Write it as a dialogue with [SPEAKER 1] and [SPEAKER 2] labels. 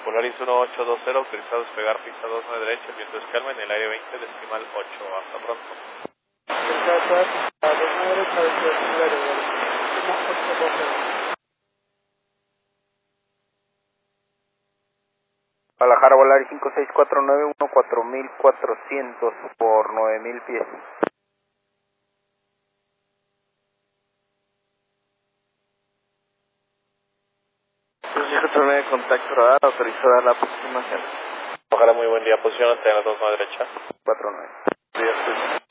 [SPEAKER 1] Polaris 1820, autorizado a despegar pista 29 derecha, viento es calma en el área 20, decimal 8. Hasta pronto.
[SPEAKER 2] Guadalajara, Volaris 5649, 14400 por 9000 pies.
[SPEAKER 3] 5649, contacto radar, autorizado a dar la aproximación.
[SPEAKER 1] Guadalajara, muy buen día, posición ante la 29 derecha.
[SPEAKER 2] 49.
[SPEAKER 1] Días,